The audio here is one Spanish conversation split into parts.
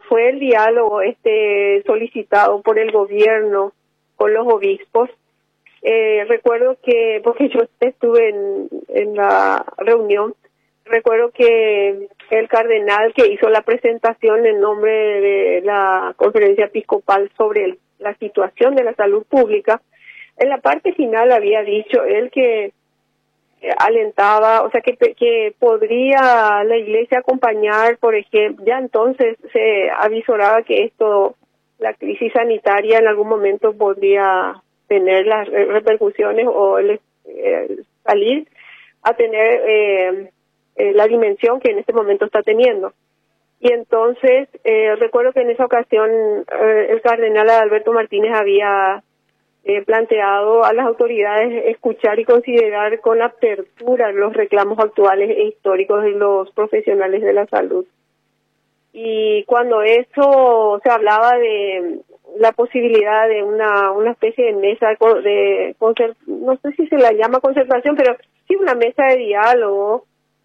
fue el diálogo solicitado por el gobierno con los obispos. Recuerdo que, porque yo estuve en la reunión, recuerdo que el cardenal que hizo la presentación en nombre de la conferencia episcopal sobre la situación de la salud pública, en la parte final había dicho él que alentaba, o sea, que podría la Iglesia acompañar, por ejemplo, ya entonces se avisoraba que la crisis sanitaria en algún momento podría tener las repercusiones o salir a tener la dimensión que en este momento está teniendo. Y entonces, recuerdo que en esa ocasión el cardenal Alberto Martínez había planteado a las autoridades escuchar y considerar con apertura los reclamos actuales e históricos de los profesionales de la salud. Y cuando eso se hablaba de la posibilidad de una especie de mesa no sé si se la llama concertación, pero sí una mesa de diálogo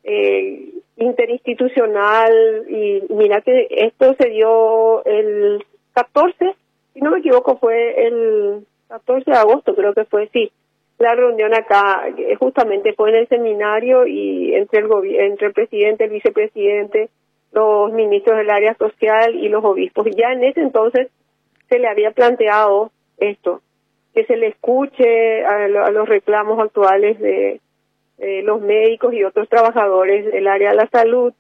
interinstitucional, y mira que esto se dio el 14, si no me equivoco fue el 14 de agosto, creo que fue, sí, la reunión acá, justamente fue en el seminario y entre el presidente, el vicepresidente, los ministros del área social y los obispos. Ya en ese entonces se le había planteado esto, que se le escuche a los reclamos actuales de los médicos y otros trabajadores del área de la salud.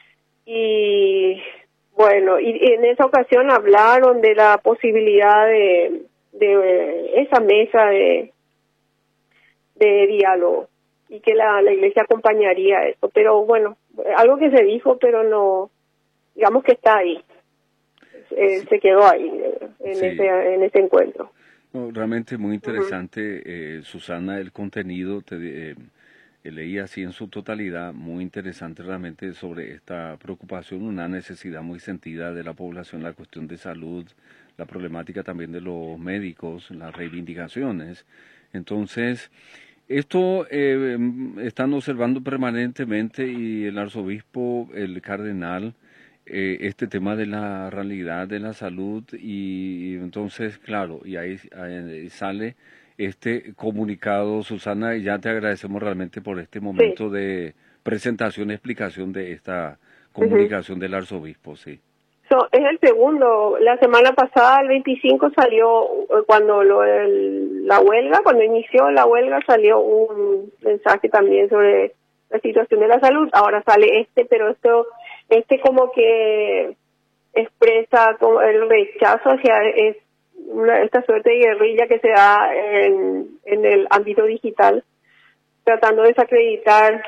Y bueno, y en esa ocasión hablaron de la posibilidad de esa mesa de diálogo y que la Iglesia acompañaría eso. Pero bueno, algo que se dijo, pero no, digamos que está ahí, se quedó ahí en ese encuentro. No, realmente muy interesante, Susana, el contenido, leí así en su totalidad, muy interesante realmente sobre esta preocupación, una necesidad muy sentida de la población, la cuestión de salud, la problemática también de los médicos, las reivindicaciones. Entonces, esto están observando permanentemente, y el arzobispo, el cardenal, este tema de la realidad de la salud, y entonces, claro, y ahí sale este comunicado, Susana, y ya te agradecemos realmente por este momento de presentación y explicación de esta comunicación del arzobispo, sí. Es el segundo. La semana pasada, el 25, salió, cuando la huelga, cuando inició la huelga, salió un mensaje también sobre la situación de la salud. Ahora sale pero como que expresa como el rechazo hacia esta suerte de guerrilla que se da en el ámbito digital, tratando de desacreditar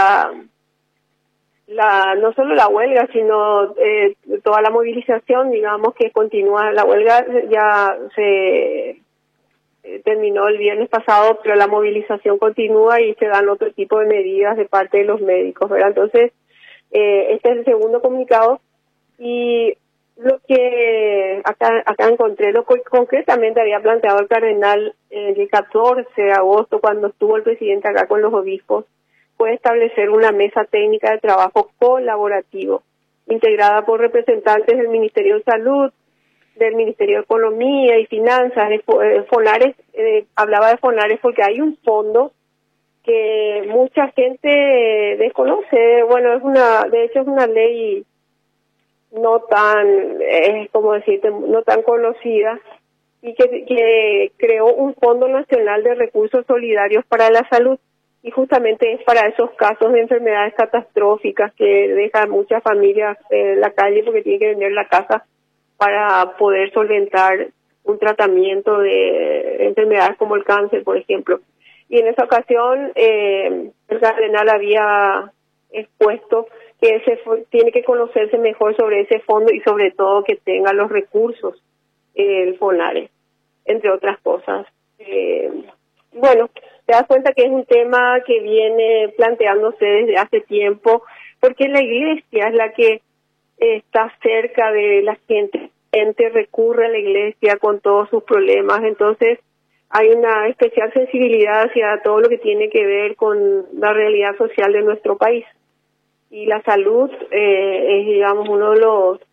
no solo la huelga, sino toda la movilización, digamos, que continúa. La huelga ya se terminó el viernes pasado, pero la movilización continúa y se dan otro tipo de medidas de parte de los médicos, ¿verdad? Entonces, este es el segundo comunicado, y lo que acá encontré, lo que concretamente había planteado el cardenal el 14 de agosto, cuando estuvo el presidente acá con los obispos, fue establecer una mesa técnica de trabajo colaborativo, integrada por representantes del Ministerio de Salud, del Ministerio de Economía y Finanzas, de Fonares. Hablaba de Fonares porque hay un fondo que mucha gente desconoce. Bueno, de hecho es una ley no tan, no tan conocida, y que creó un Fondo Nacional de Recursos Solidarios para la Salud, y justamente es para esos casos de enfermedades catastróficas que dejan muchas familias en la calle porque tienen que vender la casa para poder solventar un tratamiento de enfermedades como el cáncer, por ejemplo. Y en esa ocasión el cardenal había expuesto que tiene que conocerse mejor sobre ese fondo, y sobre todo que tenga los recursos el FONARE, entre otras cosas. Bueno, te das cuenta que es un tema que viene planteándose desde hace tiempo, porque la Iglesia es la que está cerca de la gente. La gente recurre a la Iglesia con todos sus problemas, entonces hay una especial sensibilidad hacia todo lo que tiene que ver con la realidad social de nuestro país. Y la salud es, digamos, uno de los